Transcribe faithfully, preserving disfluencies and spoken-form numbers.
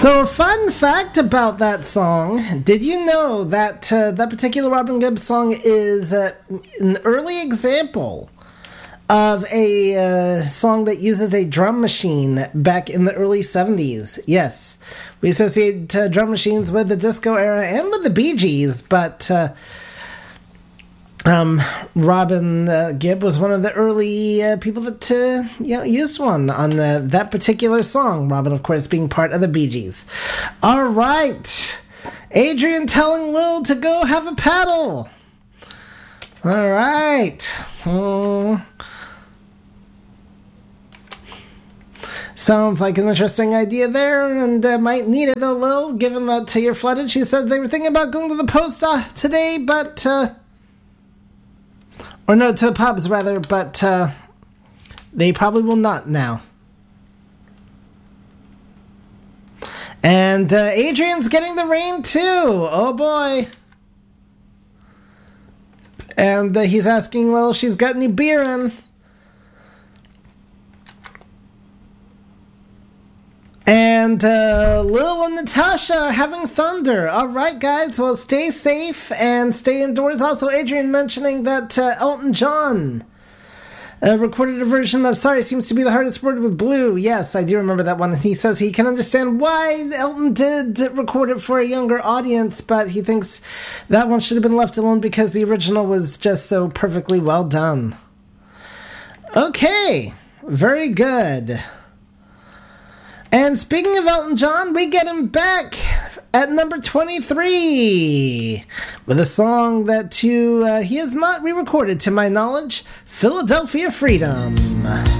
So, a fun fact about that song, did you know that uh, that particular Robin Gibb song is uh, an early example of a uh, song that uses a drum machine back in the early seventies? Yes, we associate uh, drum machines with the disco era and with the Bee Gees, but uh, um, Robin uh, Gibb was one of the early uh, people that uh, you know, used one on the, that particular song. Robin, of course, being part of the Bee Gees. All right, Adrian telling Lil to go have a paddle. All right. Hmm. Sounds like an interesting idea there, and uh, might need it though, Lil, given that uh, you're flooded. She says they were thinking about going to the post uh, today, but... Uh, or no, to the pubs, rather, but uh, they probably will not now. And uh, Adrian's getting the rain, too. Oh, boy. And uh, he's asking, well, if she's got any beer in. And uh, Lil and Natasha are having thunder. All right, guys. Well, stay safe and stay indoors. Also, Adrian mentioning that uh, Elton John uh, recorded a version of Sorry Seems to Be the Hardest Word with Blue. Yes, I do remember that one. He says he can understand why Elton did record it for a younger audience, but he thinks that one should have been left alone because the original was just so perfectly well done. Okay. Very good. And speaking of Elton John, we get him back at number twenty-three with a song that to, uh, he has not re-recorded, to my knowledge, Philadelphia Freedom.